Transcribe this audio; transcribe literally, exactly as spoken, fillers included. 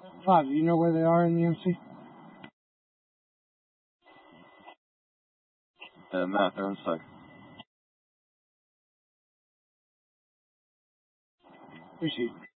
Bob, do you know where they are in the M C? Uh, Matt, they're on site. Appreciate it.